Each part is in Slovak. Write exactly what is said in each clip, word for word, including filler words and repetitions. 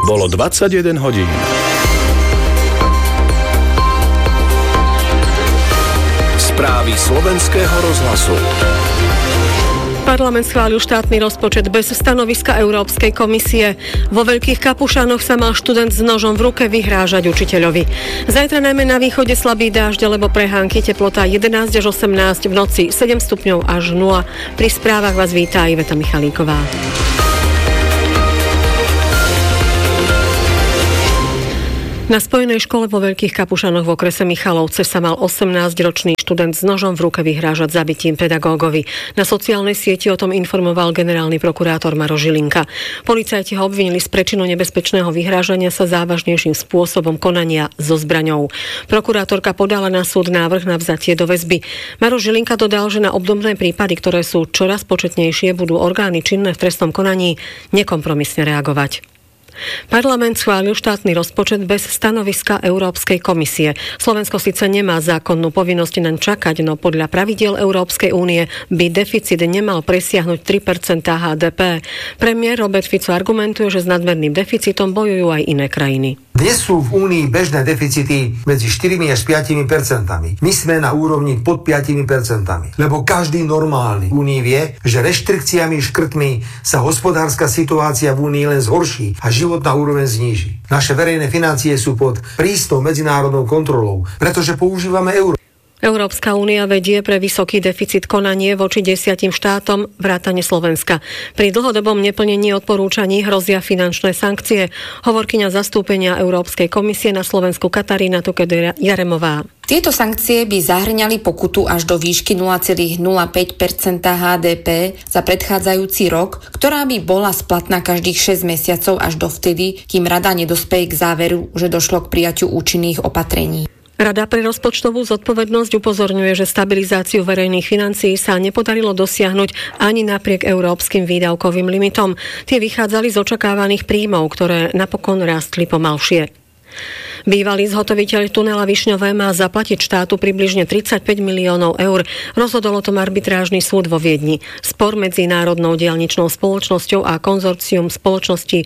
Bolo dvadsaťjeden hodín. Správy slovenského rozhlasu. Parlament schválil štátny rozpočet bez stanoviska Európskej komisie. Vo Veľkých Kapušanoch sa mal študent s nožom v ruke vyhrážať učiteľovi. Zajtra najmä na východe slabý dážď alebo prehánky, teplota jedenásť až osemnásť, v noci sedem stupňov až nula. Pri správach vás víta Iveta Michalíková. Na Spojenej škole vo Veľkých Kapušanoch v okrese Michalovce sa mal osemnásťročný študent s nožom v ruke vyhrážať zabitím pedagógovi. Na sociálnej sieti o tom informoval generálny prokurátor Maroš Žilinka. Policajti ho obvinili z prečinu nebezpečného vyhrážania sa závažnejším spôsobom konania so zbraňou. Prokurátorka podala na súd návrh na vzatie do väzby. Maroš Žilinka dodal, že na obdobné prípady, ktoré sú čoraz početnejšie, budú orgány činné v trestnom konaní nekompromisne reagovať. Parlament schválil štátny rozpočet bez stanoviska Európskej komisie. Slovensko síce nemá zákonnú povinnosť naň čakať, no podľa pravidiel Európskej únie by deficit nemal presiahnuť tri percentá há dé pé. Premiér Robert Fico argumentuje, že s nadmerným deficitom bojujú aj iné krajiny. Dnes sú v Únii bežné deficity medzi štyri až päť percentami. My sme na úrovni pod päť percentami. Lebo každý normálny v Únii vie, že reštrikciami, škrtmi sa hospodárska situácia v Únii len zhorší a životná úroveň zníži. Naše verejné financie sú pod prísnou medzinárodnou kontrolou, pretože používame euro. Európska únia vedie pre vysoký deficit konanie voči desiatim štátom vrátane Slovenska. Pri dlhodobom neplnení odporúčaní hrozia finančné sankcie. Hovorkyňa zastúpenia Európskej komisie na Slovensku Katarína Tukedy-Jaremová. Tieto sankcie by zahrňali pokutu až do výšky nula celá nula päť percenta há dé pé za predchádzajúci rok, ktorá by bola splatná každých šesť mesiacov až dovtedy, kým rada nedospeje k záveru, že došlo k prijatiu účinných opatrení. Rada pre rozpočtovú zodpovednosť upozorňuje, že stabilizáciu verejných financií sa nepodarilo dosiahnuť ani napriek európskym výdavkovým limitom. Tie vychádzali z očakávaných príjmov, ktoré napokon rástli pomalšie. Bývalý zhotoviteľ tunela Višňové má zaplatiť štátu približne tridsaťpäť miliónov eur. Rozhodol o tom arbitrážny súd vo Viedni. Spor medzi Národnou diaľničnou spoločnosťou a konzorcium spoločnosti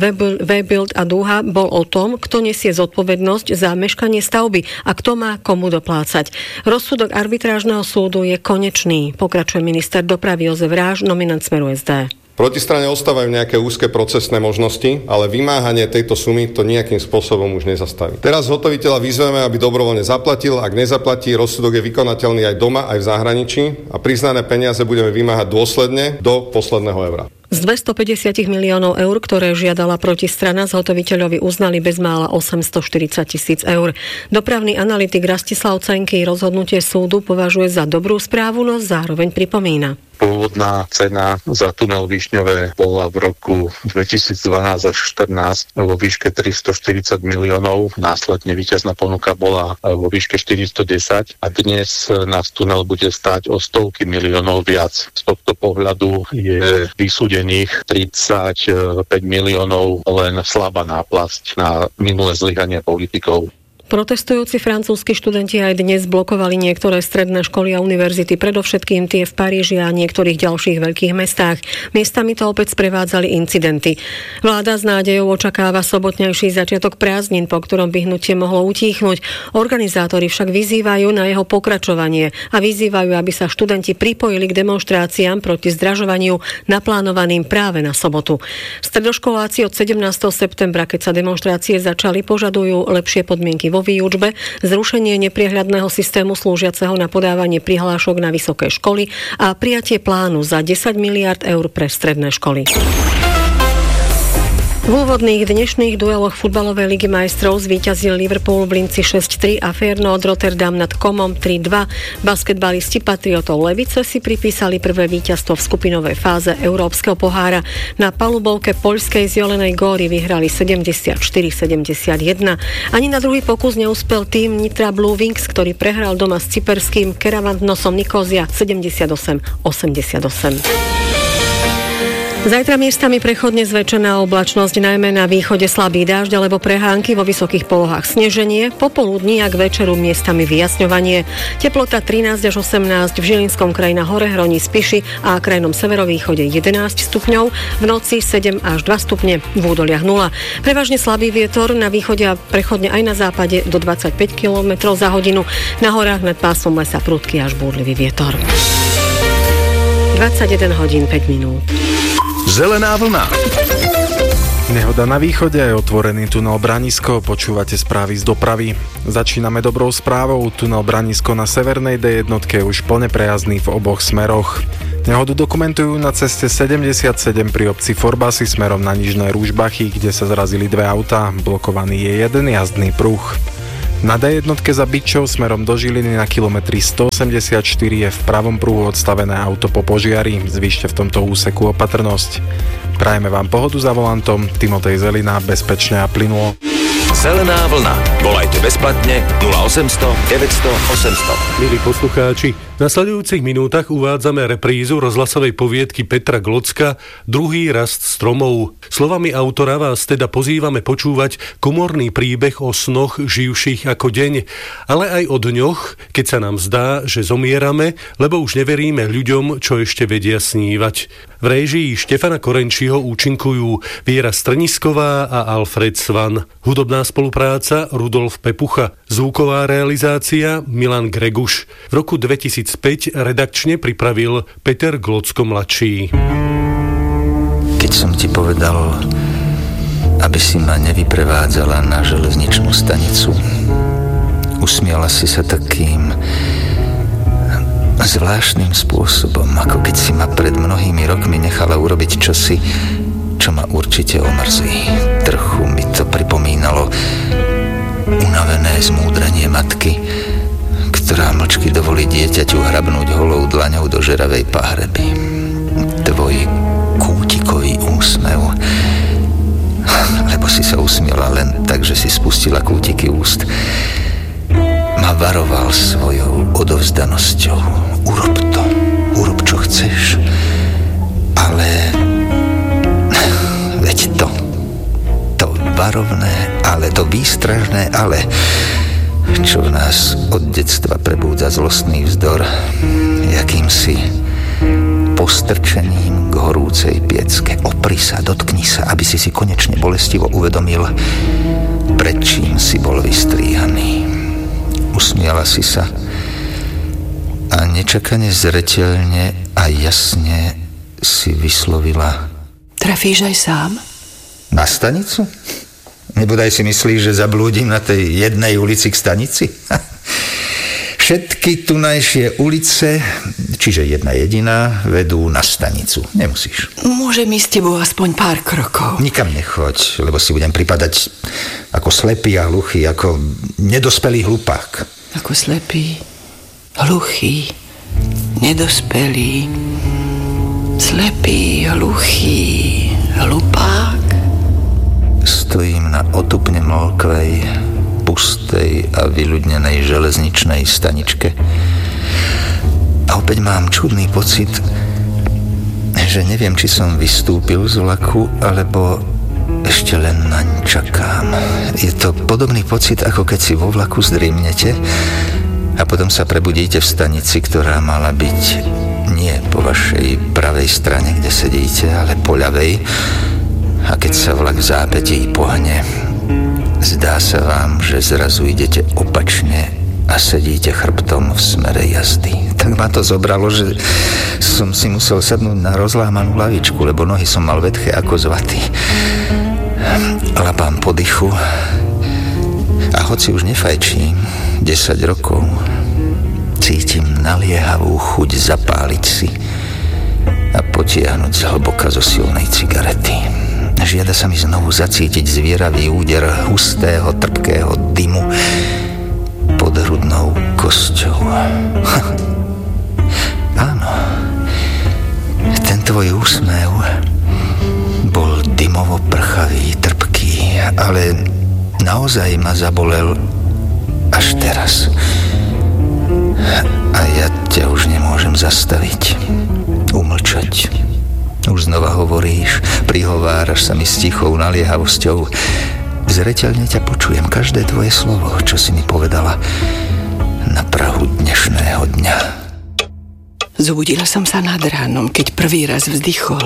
Webuild a Dúha bol o tom, kto nesie zodpovednosť za meškanie stavby a kto má komu doplácať. Rozsudok arbitrážneho súdu je konečný, pokračuje minister dopravy Jozef Ráž, nominant Smeru es dé. Protistrane ostávajú nejaké úzke procesné možnosti, ale vymáhanie tejto sumy to nejakým spôsobom už nezastaví. Teraz zhotoviteľa vyzveme, aby dobrovoľne zaplatil. Ak nezaplatí, rozsudok je vykonateľný aj doma, aj v zahraničí a priznané peniaze budeme vymáhať dôsledne do posledného eura. Z dvestopäťdesiat miliónov eur, ktoré žiadala protistrana, zhotoviteľovi uznali bezmála osemstoštyridsať tisíc eur. Dopravný analytik Rastislav Cenky rozhodnutie súdu považuje za dobrú správu, no zároveň pripomína. Pôvodná cena za tunel Višňové bola v roku dvetisícdvanásť až štrnásť vo výške tristoštyridsať miliónov. Následne víťazná ponuka bola vo výške štyristodesať a dnes nás tunel bude stáť o stovky miliónov viac. Z tohto pohľadu je vysúdených tridsaťpäť miliónov len slabá náplasť na minulé zlyhanie politikov. Protestujúci francúzski študenti aj dnes blokovali niektoré stredné školy a univerzity, predovšetkým tie v Paríži a niektorých ďalších veľkých mestách. Miestami to opäť sprevádzali incidenty. Vláda s nádejou očakáva sobotnejší začiatok prázdnin, po ktorom by hnutie mohlo utíchnuť. Organizátori však vyzývajú na jeho pokračovanie a vyzývajú, aby sa študenti pripojili k demonštráciám proti zdražovaniu naplánovaným práve na sobotu. Stredoškoláci od sedemnásteho septembra, keď sa demonštrácie začali, požadujú lepšie podmienky vo výučbe, zrušenie nepriehľadného systému slúžiaceho na podávanie prihlášok na vysoké školy a prijatie plánu za desať miliárd eur pre stredné školy. V úvodných dnešných dueloch futbalovej ligy majstrov zvíťazil Liverpool v Linci šesť tri a Feyenoord Rotterdam nad Komom tri dva. Basketbalisti Patriotov Levice si pripísali prvé víťazstvo v skupinovej fáze Európskeho pohára. Na palubovke poľskej Zelenej Góry vyhrali sedemdesiatštyri sedemdesiatjeden. Ani na druhý pokus neúspel tým Nitra Blue Wings, ktorý prehral doma s cyperským Keravantnosom Nikozia sedemdesiatosem osemdesiatosem. Zajtra miestami prechodne zväčšená oblačnosť, najmä na východe slabý dážď alebo prehánky, vo vysokých polohách sneženie, popoludní a k večeru miestami vyjasňovanie. Teplota trinásť až osemnásť, v Žilinskom kraji na hore hroní Spiši a krajnom severovýchode jedenásť stupňov, v noci sedem až dva stupne, v údoliach nula. Prevažne slabý vietor, na východe a prechodne aj na západe do dvadsaťpäť kilometrov za hodinu, na horách nad pásom lesa prudký až búrlivý vietor. dvadsaťjeden hodín päť minút. Zelená vlna. Nehoda na východe, je otvorený tunel Branisko, počúvate správy z dopravy. Začíname dobrou správou, tunel Branisko na severnej dé jednotke je už plne prejazdný v oboch smeroch. Nehodu dokumentujú na ceste sedemdesiatsedem pri obci Forbasy smerom na Nižné Rúžbachy, kde sa zrazili dve autá, blokovaný je jeden jazdný pruh. Na dé jednotke za Byčov smerom do Žiliny na kilometri stoosemdesiatštyri je v pravom pruhu odstavené auto po požiari. Zvýšte v tomto úseku opatrnosť. Prajeme vám pohodu za volantom. Timotej Zelina, bezpečne a plynulo. Zelená vlna. Volajte bezplatne nula osemsto deväťsto osemsto. Milí poslucháči, v nasledujúcich minútach uvádzame reprízu rozhlasovej poviedky Petra Glocka Druhý rast stromov. Slovami autora vás teda pozývame počúvať komorný príbeh o snoch živších ako deň, ale aj o dňoch, keď sa nám zdá, že zomierame, lebo už neveríme ľuďom, čo ešte vedia snívať. V réžii Štefana Korenčího účinkujú Viera Strnisková a Alfred Svan. Hudobná spolupráca Rudolf Pepucha. Zvuková realizácia Milan Greguš. V roku dvetisícpäť redakčne pripravil Peter Glocko mladší. Keď som ti povedal, aby si ma nevyprevádzala na železničnú stanicu, usmiala si sa takým zvláštnym spôsobom, ako keď si ma pred mnohými rokmi nechala urobiť čosi, čo ma určite omrzí. Trochu mi to pripomínalo unavené zmúdrenie matky, ktorá mlčky dovolí dieťaťu hrabnúť holou dlaňou do žeravej pahreby. Tvoj kútikový úsmev, lebo si sa usmiela len tak, že si spustila kútiky úst, ma varoval svojou odovzdanosťou. Urob to, urob čo chceš, ale veď to, to varovné, ale to výstražné, ale čo v nás od detstva prebúdza zlostný vzdor, jakýmsi postrčením k horúcej piecke. Opri sa, dotkni sa, aby si si konečne bolestivo uvedomil, pred čím si bol vystríhaný. Usmiala si sa a nečakane zreteľne a jasne si vyslovila: Trafíš aj sám? Na stanicu? Nebodaj si myslíš, že zablúdim na tej jednej ulici k stanici? Všetky tunajšie ulice, čiže jedna jediná, vedú na stanicu. Nemusíš. Môžem ísť s tebou aspoň pár krokov. Nikam nechoď, lebo si budem pripadať ako slepý a hluchý, ako nedospelý hlupák. Ako slepý, hluchý, nedospelý, slepý, hluchý, hlupák. Stojím na otupne mlkvej, pustej a vyľudnenej železničnej staničke a opäť mám čudný pocit, že neviem, či som vystúpil z vlaku, alebo ešte len naň čakám. Je to podobný pocit, ako keď si vo vlaku zdriemnete a potom sa prebudíte v stanici, ktorá mala byť nie po vašej pravej strane, kde sedíte, ale po ľavej, a keď sa vlak v zápätí pohne, zdá sa vám, že zrazu idete opačne a sedíte chrbtom v smere jazdy. Tak ma to zobralo, že som si musel sadnúť na rozlámanú lavičku, lebo nohy som mal vetché ako z vaty. Lapám po dychu a hoci už nefajčím desať rokov, cítim naliehavú chuť zapáliť si a potiahnuť zhlboka zo silnej cigarety. Žiada sa mi znovu zacítiť zvieravý úder hustého, trpkého dymu pod hrudnou kosťou. Áno, ten tvoj úsmev bol dymovo prchavý, trpký, ale naozaj ma zabolel až teraz. A ja ťa už nemôžem zastaviť, umlčať, Už znova hovoríš, prihováraš sa mi s tichou naliehavosťou. Zreteľne ťa počujem, každé tvoje slovo, čo si mi povedala na prahu dnešného dňa. Zobudila som sa nad ránom, keď prvý raz vzdychol.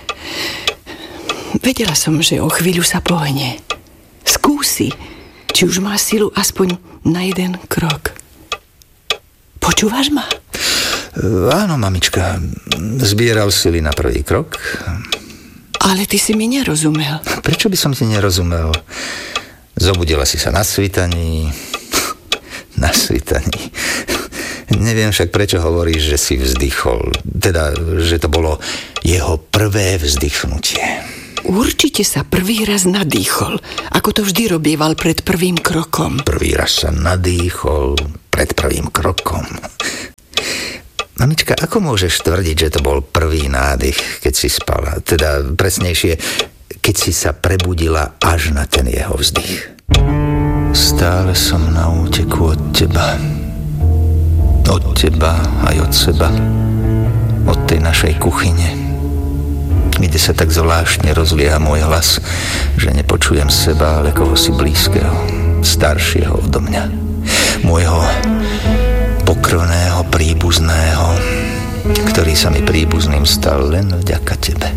Vedela som, že o chvíľu sa pohne. Skúsi, či už má silu aspoň na jeden krok. Počúvaš ma? Áno, mamička. Zbieral sily na prvý krok. Ale ty si mi nerozumel. Prečo by som ti nerozumel? Zobudila si sa na svítaní. Na svítaní. Neviem však, prečo hovoríš, že si vzdychol. Teda, že to bolo jeho prvé vzdychnutie. Určite sa prvý raz nadýchol, ako to vždy robieval pred prvým krokom. Prvý raz sa nadýchol pred prvým krokom. Mamička, ako môžeš tvrdiť, že to bol prvý nádych, keď si spala? Teda presnejšie, keď si sa prebudila až na ten jeho vzdych. Stále som na úteku od teba. Od teba aj od seba. Od tej našej kuchyne, kde sa tak zvláštne rozlieha môj hlas, že nepočujem seba, ale kohosi blízkeho, staršieho odo mňa. Môjho pokrvného príbuzného, ktorý sa mi príbuzným stal len vďaka tebe.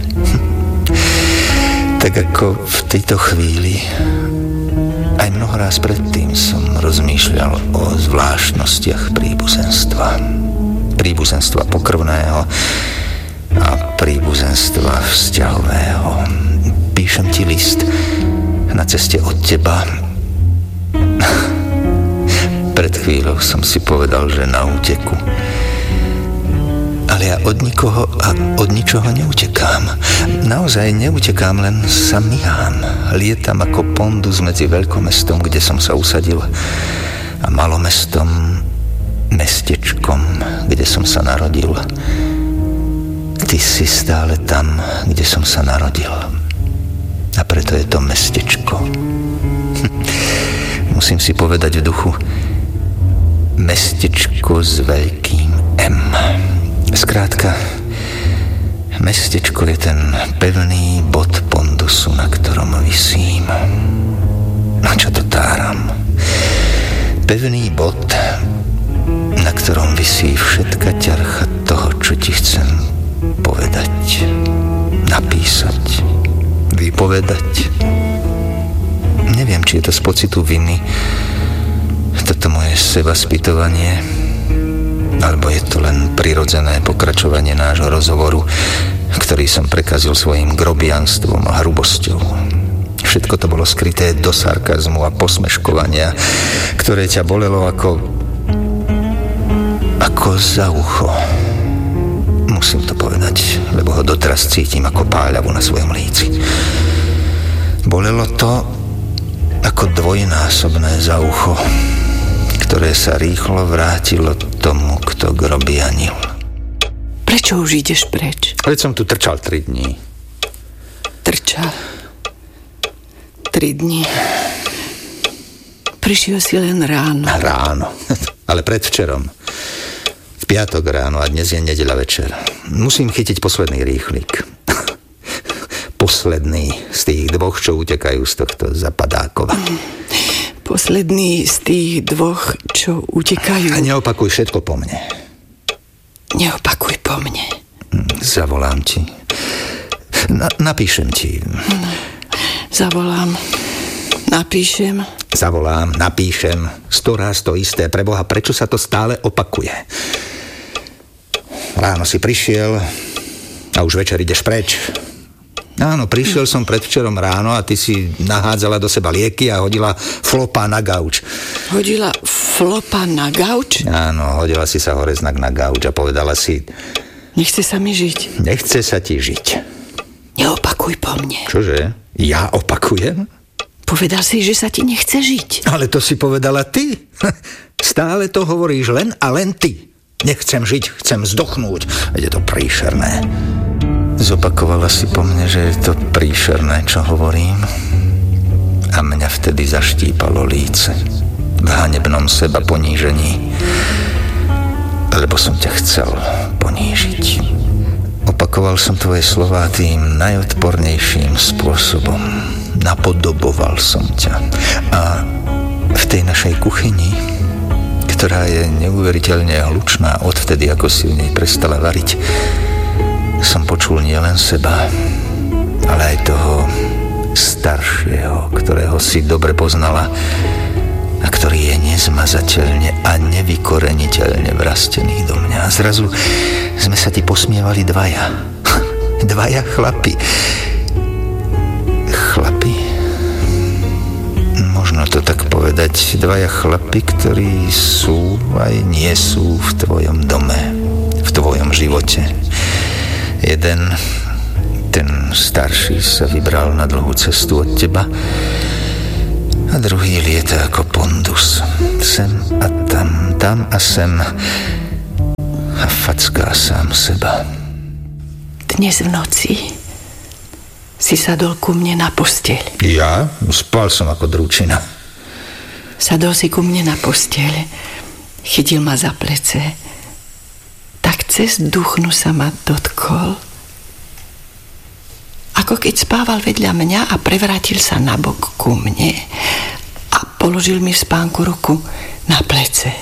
Tak ako v tejto chvíli, aj mnohoraz predtým som rozmýšľal o zvláštnostiach príbuzenstva. Príbuzenstva pokrvného a príbuzenstva vzťahového. Píšem ti list na ceste od teba. Pred chvíľou som si povedal, že na úteku. Ale ja od nikoho a od ničoho neutekám. Naozaj neutekám, len sa myhám. Lietam ako pondus medzi veľkomestom, kde som sa usadil, a malomestom, mestečkom, kde som sa narodil. Ty si stále tam, kde som sa narodil. A preto je to mestečko. Musím si povedať v duchu, mestečko s veľkým M. Skrátka, mestečko je ten pevný bod pondusu, na ktorom visím. A čo to táram? Pevný bod, na ktorom visí všetka ťarcha toho, čo ti chcem povedať, napísať, vypovedať. Neviem, či je to z pocitu viny, toto moje sebaspytovanie, alebo je to len prirodzené pokračovanie nášho rozhovoru, ktorý som prekazil svojim grobianstvom a hrubosťou. Všetko to bolo skryté do sarkazmu a posmeškovania, ktoré ťa bolelo ako ako za ucho. Musím to povedať, lebo ho doteraz cítim ako páľavu na svojom líci. Bolelo to ako dvojnásobné za ucho, ktoré sa rýchlo vrátilo tomu, kto grobianil. Prečo už ideš preč? Veď som tu trčal tri dní. Trčal? Tri dní. Prišiel si len ráno. Ráno, ale predvčerom. V piatok ráno a dnes je nedeľa večer. Musím chytiť posledný rýchlik. Posledný z tých dvoch, čo utekajú z tohto zapadákova. Posledný z tých dvoch, čo utekajú. A neopakuj všetko po mne. Neopakuj po mne. Zavolám ti. Na, napíšem ti. Zavolám. Napíšem. Zavolám, napíšem. Storaz to isté. Preboha, prečo sa to stále opakuje? Ráno si prišiel a už večer ideš preč. Áno, prišiel som predvčerom ráno a ty si nahádzala do seba lieky a hodila flopa na gauč. Hodila flopa na gauč? Áno, hodila si sa horeznak na gauč a povedala si... Nechce sa mi žiť. Nechce sa ti žiť. Neopakuj po mne. Čože? Ja opakujem? Povedal si, že sa ti nechce žiť. Ale to si povedala ty. Stále to hovoríš len a len ty. Nechcem žiť, chcem zdochnúť. Je to príšerné. Zopakovala si po mne, že je to príšerné, čo hovorím. A mňa vtedy zaštípalo líce v hanebnom seba ponížení, lebo som ťa chcel ponížiť. Opakoval som tvoje slová tým najodpornejším spôsobom. Napodoboval som ťa. A v tej našej kuchyni, ktorá je neuveriteľne hlučná odvtedy, ako si v nej prestala variť, som počul nielen seba, ale aj toho staršieho, ktorého si dobre poznala a ktorý je nezmazateľne a nevykoreniteľne vrastený do mňa. A zrazu sme sa ti posmievali dvaja. Dvaja chlapi. Chlapi? Možno to tak povedať. Dvaja chlapi, ktorí sú aj nie sú v tvojom dome, v tvojom živote. Jeden, ten starší, sa vybral na dlhú cestu od teba a druhý lieta ako pondus. Sem a tam, tam a sem a facká sám seba. Dnes v noci si sadol ku mne na posteľ. Ja? Spal som ako dručina. Sadol si ku mne na posteľ, chytil ma za plece, tak cez duchnu sa ma dotkol, ako keď spával vedľa mňa a prevrátil sa nabok ku mne a položil mi v spánku ruku na plece.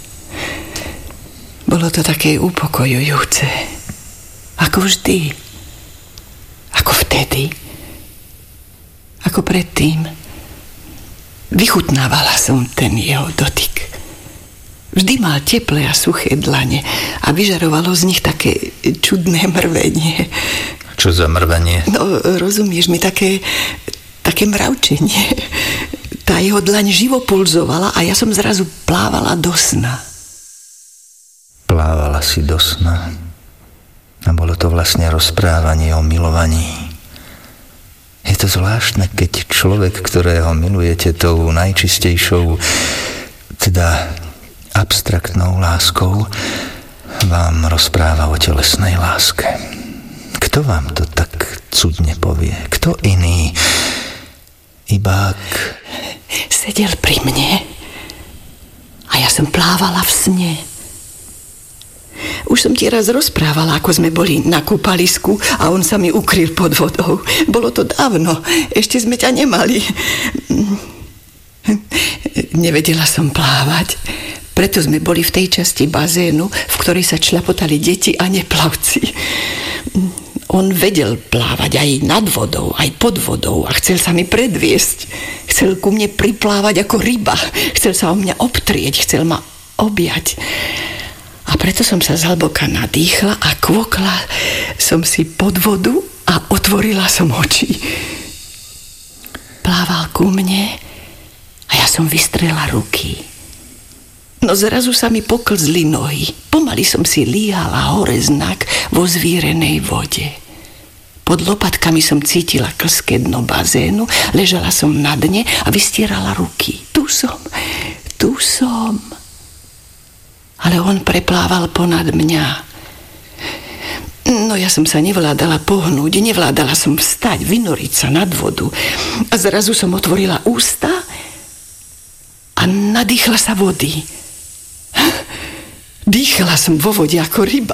Bolo to také upokojujúce, ako vždy, ako vtedy, ako predtým. Vychutnávala som ten jeho dotyk. Vždy mal teplé a suché dlane a vyžarovalo z nich také čudné mrvenie. Čo za mrvenie? No, rozumieš mi, také, také mravčenie. Tá jeho dlaň živo pulzovala a ja som zrazu plávala do sna. Plávala si do sna. A bolo to vlastne rozprávanie o milovaní. Je to zvláštne, keď človek, ktorého milujete tou najčistejšou, teda abstraktnou láskou, vám rozpráva o telesnej láske. Kto vám to tak cudne povie? Kto iný? Ibák sedel pri mne a ja som plávala v sne. Už som ti raz rozprávala, ako sme boli na kúpalisku a on sa mi ukryl pod vodou. Bolo to dávno, ešte sme ťa nemali. Nevedela som plávať, preto sme boli v tej časti bazénu, v ktorej sa čľapotali deti a neplavci. On vedel plávať aj nad vodou, aj pod vodou a chcel sa mi predviesť. Chcel ku mne priplávať ako ryba. Chcel sa o mňa obtrieť, chcel ma objať. A preto som sa zhlboka nadýchla a kvokla som si pod vodu a otvorila som oči. Plával ku mne a ja som vystrela ruky. No zrazu sa mi poklzli nohy. Pomaly som si líhala hore znak vo zvírenej vode. Pod lopatkami som cítila klské dno bazénu, ležala som na dne a vystierala ruky. Tu som, tu som. Ale on preplával ponad mňa. No ja som sa nevládala pohnúť, nevládala som vstať, vynoriť sa nad vodu. A zrazu som otvorila ústa a nadýchla sa vody. Dýchala som vo vode ako ryba.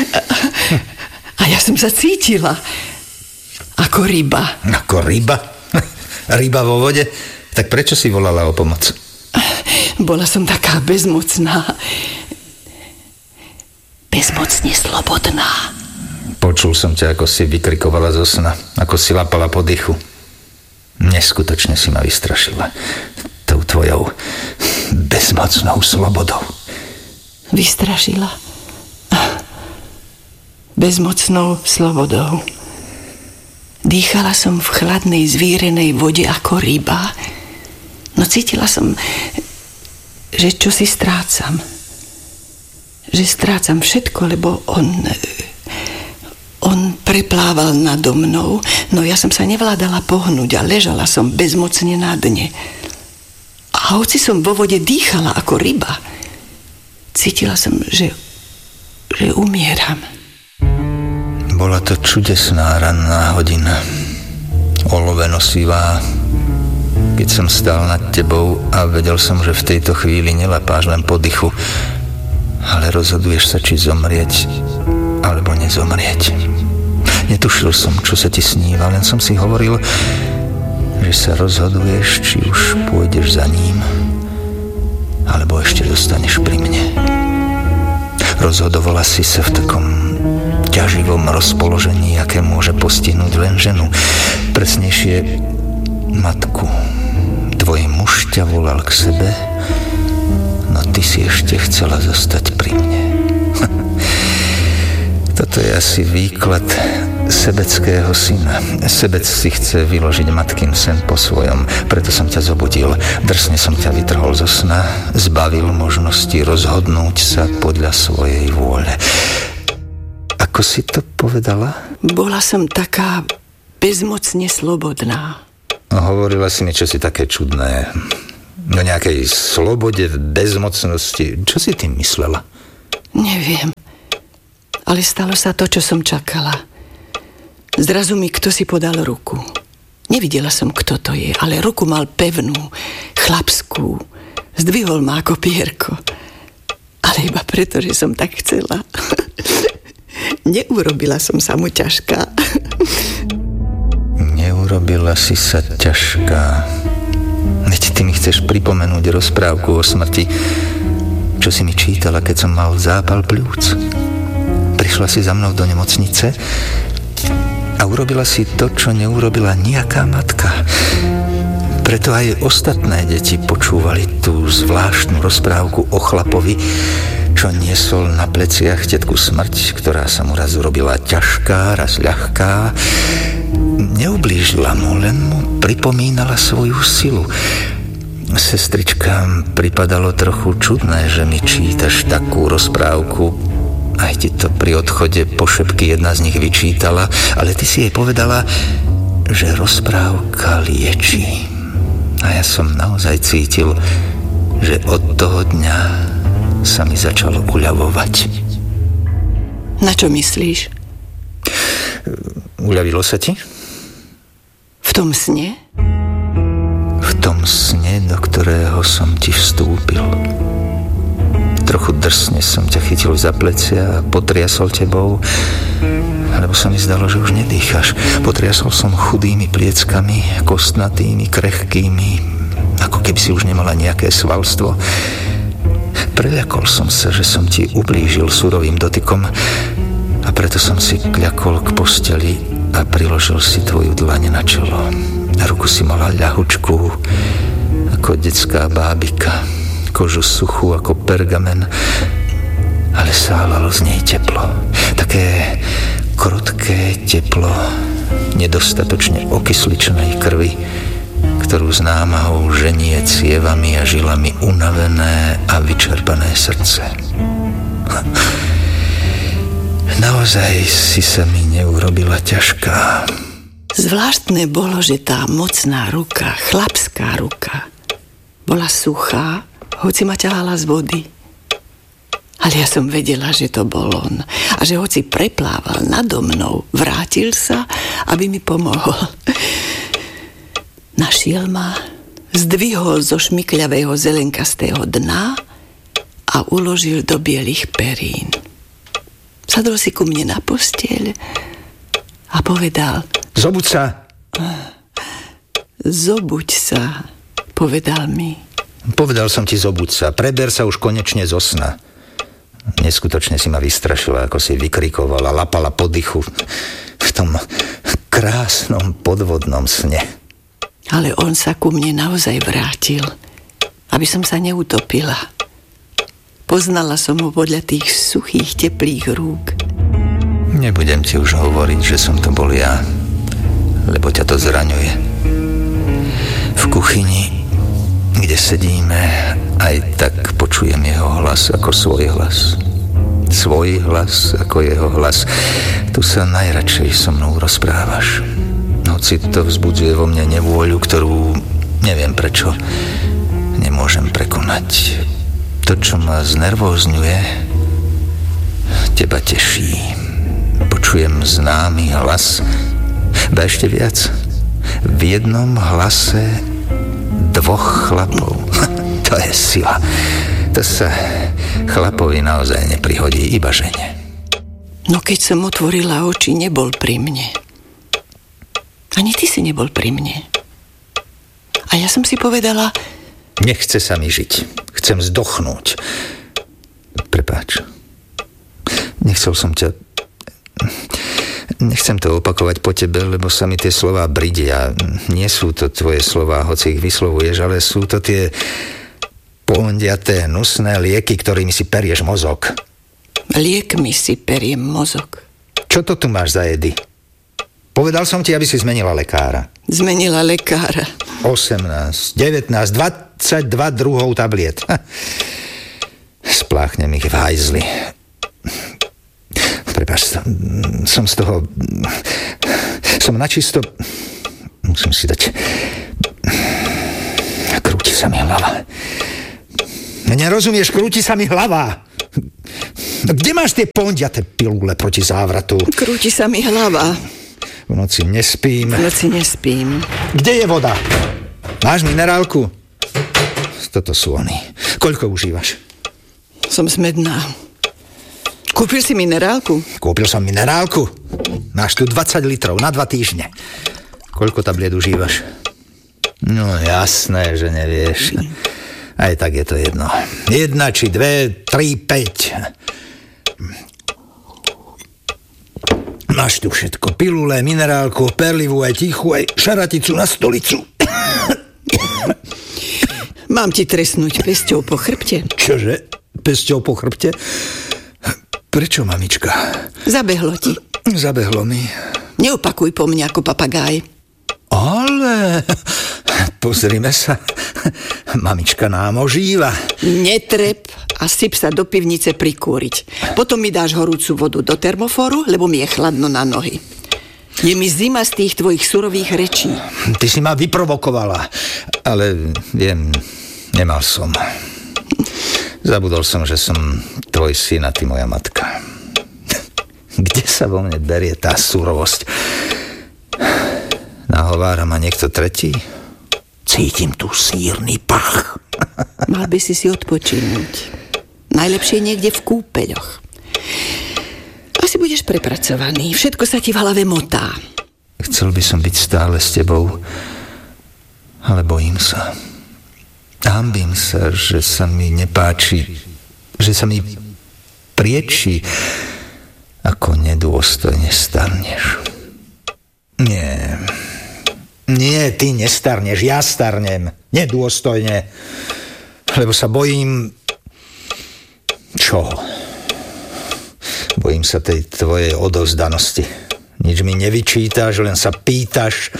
A ja som sa cítila ako ryba. Ako ryba? Ryba vo vode? Tak prečo si volala o pomoc? Bola som taká bezmocná. Bezmocne slobodná. Počul som ťa, ako si vykrikovala zo sna, ako si lapala po dychu. Neskutočne si ma vystrašila tou tvojou bezmocnou slobodou. Vystrašila? Bezmocnou slobodou. Dýchala som v chladnej zvírenej vode ako ryba, no cítila som, že čo si strácam. Že strácam všetko, lebo on... On preplával nado mnou, no ja som sa nevládala pohnúť a ležala som bezmocne na dne. A hoci som vo vode dýchala ako ryba, cítila som, že, že umieram. Bola to čudesná ranná hodina, olovenosivá, keď som stál nad tebou a vedel som, že v tejto chvíli nelapáš len po dychu, ale rozhoduješ sa, či zomrieť alebo nezomrieť. zomrieť. Netušil som, čo sa ti sníva, len som si hovoril, že sa rozhoduješ, či už pôjdeš za ním, alebo ešte zostaneš pri mne. Rozhodovala si sa v takom ťaživom rozpoložení, aké môže postihnúť len ženu. Presnejšie matku. Tvoj muž ťa volal k sebe, no ty si ešte chcela zostať pri mne. Toto je asi výklad sebeckého syna. Sebec si chce vyložiť matkin sen po svojom, preto som ťa zobudil. Drsne som ťa vytrhol zo sna, zbavil možnosti rozhodnúť sa podľa svojej vôle. Ako si to povedala? Bola som taká bezmocne slobodná. Hovorila si mi čosi také čudné. O nejakej slobode v bezmocnosti. Čo si tým myslela? Neviem. Ale stalo sa to, čo som čakala. Zrazu mi kto si podal ruku. Nevidela som, kto to je, ale ruku mal pevnú, chlapskú. Zdvihol ma ako pierko. Ale iba preto, že som tak chcela. Neurobila som sa mu ťažká. Neurobila si sa ťažká. Veď ty mi chceš pripomenúť rozprávku o smrti, čo si mi čítala, keď som mal zápal pľúc. Prišla si za mnou do nemocnice a urobila si to, čo neurobila nejaká matka. Preto aj ostatné deti počúvali tú zvláštnu rozprávku o chlapovi, čo niesol na pleciach tetku smrť, ktorá sa mu raz urobila ťažká, raz ľahká. Neublížila mu, len mu pripomínala svoju silu. Sestričkám pripadalo trochu čudné, že mi čítaš takú rozprávku. Aj ti to pri odchode po šepky jedna z nich vyčítala, ale ty si jej povedala, že rozprávka liečí. A ja som naozaj cítil, že od toho dňa sa mi začalo uľavovať. Na čo myslíš? Uľavilo sa ti? V tom sne? V tom sne, do ktorého som ti vstúpil. Trochu drsne som ťa chytil za plecia a potriasol tebou, lebo sa mi zdalo, že už nedýchaš. Potriasol som chudými plieckami, kostnatými, krehkými, ako keby si už nemala nejaké svalstvo. Preľakol som sa, že som ti ublížil surovým dotykom, a preto som si kľakol k posteli a priložil si tvoju dlaň na čelo. Ruku si mala ľahučku, ako detská bábika, kožu suchú ako pergamen, ale sálalo z nej teplo. Také krotké teplo nedostatočne okysličnej krvi, ktorú s námahou ženie cievami a žilami unavené a vyčerpané srdce. Naozaj si sa mi neurobila ťažká. Zvláštne bolo, že tá mocná ruka, chlapská ruka, bola suchá, hoci ma ťahala z vody. Ale ja som vedela, že to bol on. A že hoci preplával nado mnou, vrátil sa, aby mi pomohol. Našiel ma, zdvihol zo šmykľavého zelenkastého dna a uložil do bielých perín. Sadol si ku mne na posteľ a povedal: Zobuď sa. Zobuď sa, povedal mi. Povedal som ti, zobuď sa, preber sa už konečne zo sna. Neskutočne si ma vystrašila, ako si vykrikovala, lapala po dychu v tom krásnom podvodnom sne. Ale on sa ku mne naozaj vrátil, aby som sa neutopila. Poznala som ho podľa tých suchých, teplých rúk. Nebudem ti už hovoriť, že som to bol ja, lebo ťa to zraňuje. V kuchyni, kde sedíme, aj tak počujem jeho hlas ako svoj hlas. Svoj hlas ako jeho hlas. Tu sa najradšej so mnou rozprávaš. Hoci to vzbudzuje vo mne nevôľu, ktorú neviem prečo nemôžem prekonať. To, čo ma znervózňuje, teba teší. Počujem známy hlas, ba ešte viac, v jednom hlase dvoch chlapov. To je sila. To sa chlapovi naozaj neprihodí, iba žene. No keď som otvorila oči, nebol pri mne. Ani ty si nebol pri mne. A ja som si povedala... Nechce sa mi žiť. Chcem zdochnúť. Prepáč. Nechcel som ťa... Nechcem to opakovať po tebe, lebo sa mi tie slová bridia. Nie sú to tvoje slová, hoci ich vyslovuješ, ale sú to tie pondiaté, hnusné lieky, ktorými si perieš mozog. Liekmi si periem mozog. Čo to tu máš za jedy? Povedal som ti, aby si zmenila lekára. Zmenila lekára. osemnásť, devätnásť, dvadsaťdva druhov tabliet. Spláchnem ich v hajzli. Prepáč, som z toho... Som načisto... Musím si dať... Krúti sa mi hlava. Nerozumieš, krúti sa mi hlava. Kde máš tie pondiaté pilule proti závratu? Krúti sa mi hlava. V noci nespím. V noci nespím. Kde je voda? Máš minerálku? Toto sú oni. Koľko užívaš? Som smedná. Kúpil si minerálku? Kúpil som minerálku. Máš tu dvadsať litrov na dva týždne. Koľko tabliet užívaš? No jasné, že nevieš. Aj tak je to jedno. Jedna, či dve, tri, päť. Máš tu všetko. Pilule, minerálku, perlivu, aj tichu, aj šaraticu na stolicu. Mám ti trestnúť pesťou po chrbte. Čože? Pesťou po chrbte? Prečo, mamička? Zabehlo ti. Zabehlo mi. Neopakuj po mne ako papagáj. Ale... Pozrime sa. Mamička nám ožíva. Netrep a syp sa do pivnice prikúriť. Potom mi dáš horúcu vodu do termoforu, lebo mi je chladno na nohy. Je mi zima z tých tvojich surových rečí. Ty si ma vyprovokovala. Ale viem, nemal som. Zabudol som, že som tvoj syn a ty moja matka. Kde sa vo mne berie tá surovosť? Nahovára ma niekto tretí? Cítim tu sírny pach. Mal by si si odpočinúť. Najlepšie niekde v kúpeľoch. Asi budeš prepracovaný. Všetko sa ti v hlave motá. Chcel by som byť stále s tebou, ale bojím sa. Hanbím sa, že sa mi nepáči, že sa mi prieči, ako nedôstojne starneš. Nie, nie, ty nestarneš, ja starnem, nedôstojne, lebo sa bojím... Čoho? Bojím sa tej tvojej odovzdanosti. Nič mi nevyčítaš, len sa pýtaš.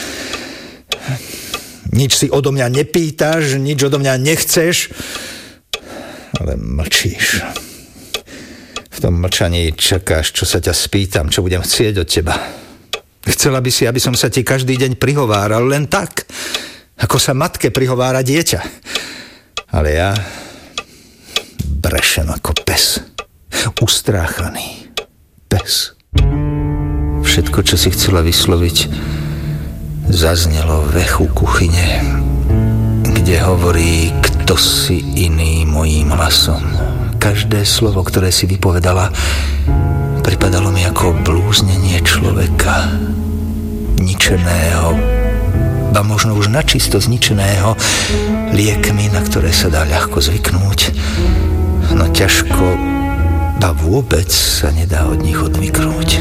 Nič si odo mňa nepýtaš, nič odo mňa nechceš, ale mlčíš. V tom mlčaní čakáš, čo sa ťa spýtam, čo budem chcieť od teba. Chcela by si, aby som sa ti každý deň prihováral len tak, ako sa matke prihovára dieťa. Ale ja brešem ako pes. Ustráchaný pes. Všetko, čo si chcela vysloviť, zaznelo v echu kuchyne, kde hovorí kto si iný mojím hlasom. Každé slovo, ktoré si vypovedala, pripadalo mi ako blúznenie človeka. Ničeného, ba možno už načisto zničeného liekmi, na ktoré sa dá ľahko zvyknúť, no ťažko, ba vôbec sa nedá od nich odvyknúť.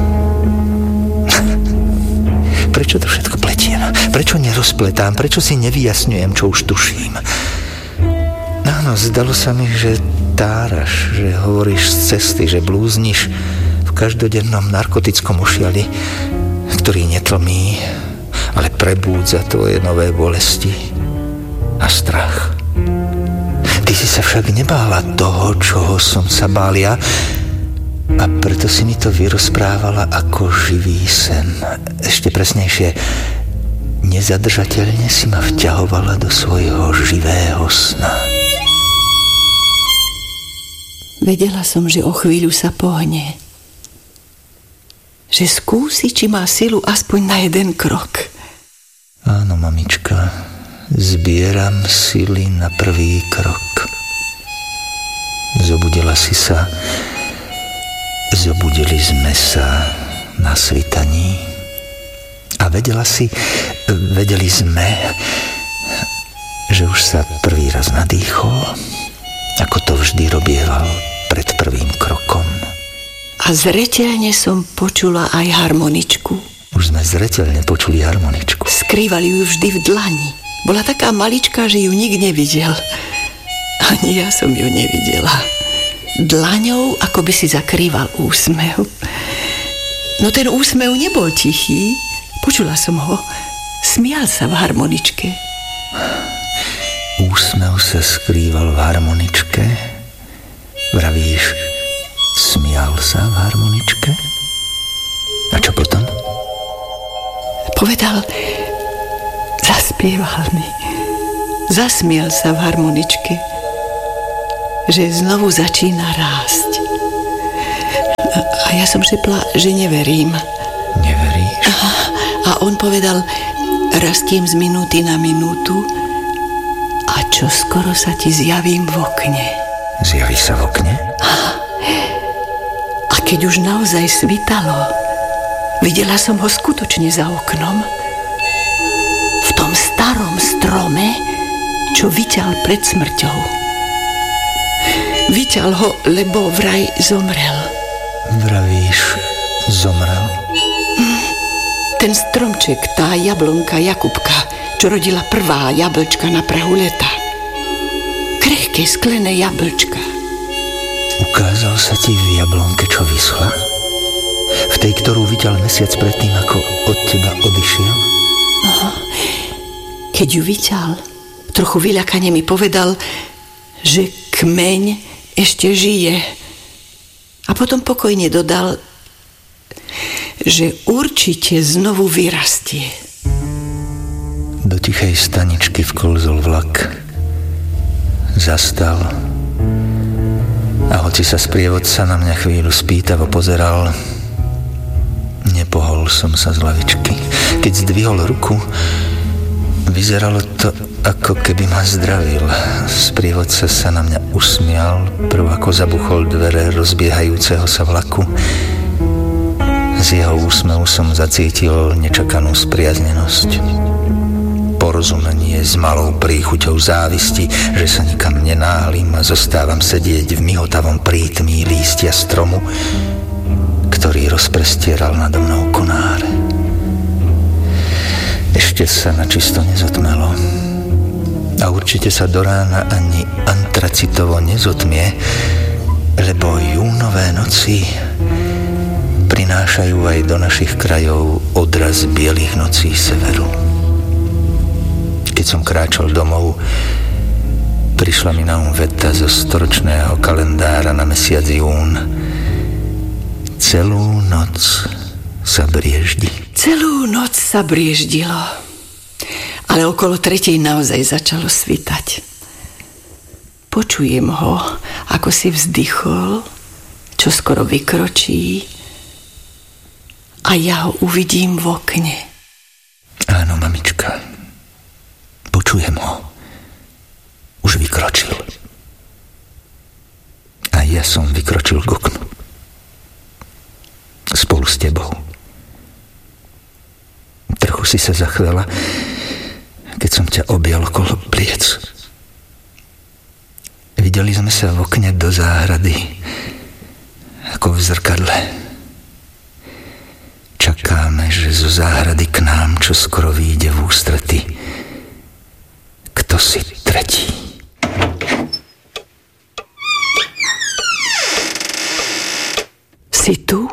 Prečo to všetko pletiem? Prečo nerozpletám? Prečo si nevyjasňujem, čo už tuším? Áno, zdalo sa mi, že táraš, že hovoríš z cesty, že blúzniš v každodennom narkotickom ušiali, ktorý netlmí, ale prebúdza tvoje nové bolesti a strach. Ty si sa však nebála toho, čoho som sa bál ja, a preto si mi to vyrozprávala ako živý sen. Ešte presnejšie, nezadržateľne si ma vťahovala do svojho živého sna. Vedela som, že o chvíľu sa pohne. Že skúsi, či má silu aspoň na jeden krok. Áno, mamička, zbieram sily na prvý krok. Zobudila si sa Zobudili sme sa na svitaní a vedela si, vedeli sme, že už sa prvý raz nadýchol, ako to vždy robieval pred prvým krokom. A zreteľne som počula aj harmoničku. Už sme zreteľne počuli harmoničku. Skrývali ju vždy v dlani. Bola taká maličká, že ju nik nevidel. Ani ja som ju nevidela. Dlaňou ako by si zakrýval úsmev. No ten úsmev nebol tichý. Počula som ho. Smial sa v harmoničke. Úsmev sa skrýval v harmoničke? Vravíš, smial sa v harmoničke? A čo potom? Povedal, zaspieval mi. Zasmial sa v harmoničke, že znovu začína rásť. A ja som šepla, že neverím. Neveríš? A, a on povedal, rastiem z minúty na minútu a čo skoro sa ti zjavím v okne. Zjaví sa v okne? A, a keď už naozaj svitalo, videla som ho skutočne za oknom. V tom starom strome, čo vyťal pred smrťou. Vyťal ho, lebo vraj zomrel. Vravíš, zomrel? Ten stromček, tá jablonka Jakubka, čo rodila prvá jablčka na prahu leta. Krehké sklené jablčka. Ukázal sa ti v jablonke, čo vyschla? V tej, ktorú videl mesiac predtým, ako od teba odišiel? Aha. Keď ju vyťal, trochu vyľakane mi povedal, že kmeň ešte žije. A potom pokojne dodal, že určite znovu vyrastie. Do tichej staničky vklzol vlak. Zastal. A hoci sa sprievodca na mňa chvíľu spýtavo pozeral, nepohol som sa z lavičky. Keď zdvihol ruku, vyzeralo to, ako keby ma zdravil. Sprievodca sa na mňa usmial, prv ako zabuchol dvere rozbiehajúceho sa vlaku. Z jeho úsmevu som zacítil nečakanú spriaznenosť. Porozumenie s malou príchuťou závisti, že sa nikam nenáhlim a zostávam sedieť v mihotavom prítmí lístia stromu, ktorý rozprestieral nado mnou konáre. Ešte sa načisto nezotmelo. A určite sa do rána ani antracitovo nezotmie, lebo júnové noci prinášajú aj do našich krajov odraz bielých nocí severu. Keď som kráčal domov, prišla mi na um veta zo storočného kalendára na mesiac jún. Celú noc sa brieždi. Celú noc sa brieždilo. Ale okolo tretej naozaj začalo svitať. Počujem ho, ako si vzdychol, čo skoro vykročí a ja ho uvidím v okne. Áno, mamička. Počujem ho. Už vykročil. A ja som vykročil k oknu. Spolu s tebou. Trochu si sa zachvela, keď som ťa objal okolo pliec. Videli sme sa v okne do záhrady, ako v zrkadle. Čakáme, že zo záhrady k nám čo skoro vyjde v ústrety kto si tretí. Si tu?